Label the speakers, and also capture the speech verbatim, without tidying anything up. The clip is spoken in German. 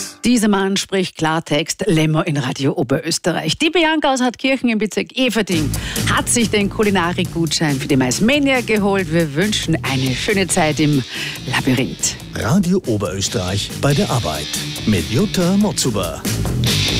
Speaker 1: Dieser Mann spricht Klartext, Lämmer in Radio Oberösterreich. Die Bianca aus Hartkirchen im Bezirk Everding hat sich den Kulinarikgutschein für die Maismania geholt. Wir wünschen eine schöne Zeit im Labyrinth.
Speaker 2: Radio Oberösterreich bei der Arbeit mit Jutta Motzuber.